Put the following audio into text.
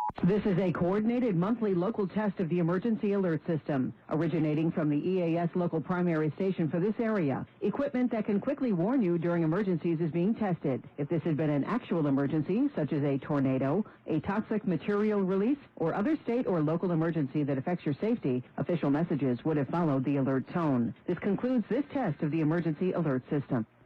This is a coordinated monthly local test of the emergency alert system, originating from the EAS local primary station for this area. Equipment that can quickly warn you during emergencies is being tested. If this had been an actual emergency, such as a tornado, a toxic material release, or other state or local emergency that affects your safety, official messages would have followed the alert tone. This concludes this test of the emergency alert system.